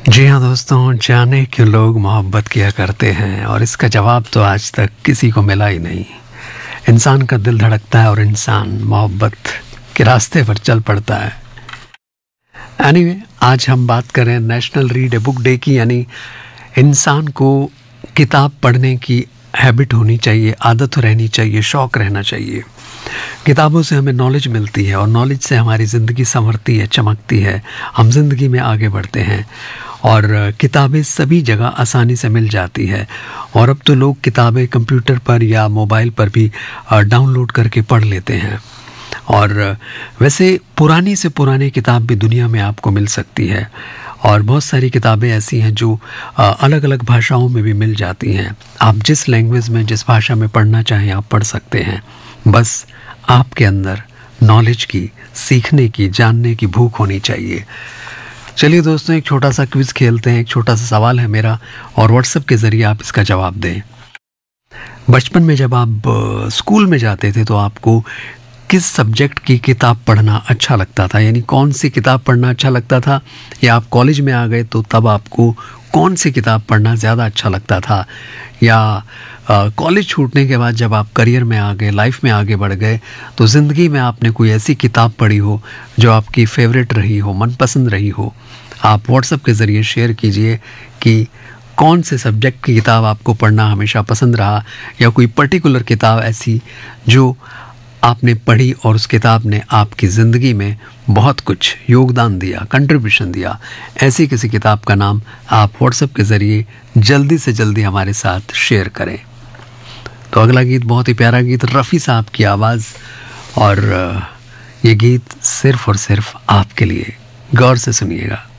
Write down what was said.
जी हाँ दोस्तों, जाने क्यों लोग मोहब्बत किया करते हैं और इसका जवाब तो आज तक किसी को मिला ही नहीं। इंसान का दिल धड़कता है और इंसान मोहब्बत के रास्ते पर चल पड़ता है। एनीवे, आज हम बात करें national read a book day की, यानी इंसान को किताब पढ़ने की हैबिट होनी चाहिए, आदत रहनी चाहिए, शौक़ रहना चाहिए। किताबों से हमें नॉलेज मिलती है और नॉलेज से हमारी ज़िंदगी संवरती है, चमकती है, हम जिंदगी में आगे बढ़ते हैं और किताबें सभी जगह आसानी से मिल जाती है। और अब तो लोग किताबें कंप्यूटर पर या मोबाइल पर भी डाउनलोड करके पढ़ लेते हैं। और वैसे पुरानी से पुरानी किताब भी दुनिया में आपको मिल सकती है और बहुत सारी किताबें ऐसी हैं जो अलग अलग भाषाओं में भी मिल जाती हैं। आप जिस लैंग्वेज में, जिस भाषा में पढ़ना चाहें आप पढ़ सकते हैं। बस आपके अंदर नॉलेज की, सीखने की, जानने की भूख होनी चाहिए। चलिए दोस्तों, एक छोटा सा क्विज़ खेलते हैं। एक छोटा सा सवाल है मेरा और व्हाट्सएप के ज़रिए आप इसका जवाब दें। बचपन में जब आप स्कूल में जाते थे तो आपको किस सब्जेक्ट की किताब पढ़ना अच्छा लगता था, यानी कौन सी किताब पढ़ना अच्छा लगता था? या आप कॉलेज में आ गए तो तब आपको कौन सी किताब पढ़ना ज़्यादा अच्छा लगता था? या कॉलेज छूटने के बाद जब आप करियर में आ गए, लाइफ में आगे बढ़ गए, तो ज़िंदगी में आपने कोई ऐसी किताब पढ़ी हो जो आपकी फेवरेट रही हो, मनपसंद रही हो? आप व्हाट्सएप के ज़रिए शेयर कीजिए कि कौन से सब्जेक्ट की किताब आपको पढ़ना हमेशा पसंद रहा, या कोई पर्टिकुलर किताब ऐसी जो आपने पढ़ी और उस किताब ने आपकी ज़िंदगी में बहुत कुछ योगदान दिया, कंट्रीब्यूशन दिया। ऐसी किसी किताब का नाम आप व्हाट्सएप के ज़रिए जल्दी से जल्दी हमारे साथ शेयर करें। तो अगला गीत बहुत ही प्यारा गीत, रफ़ी साहब की आवाज़, और ये गीत सिर्फ़ और सिर्फ आपके लिए। गौर से सुनिएगा।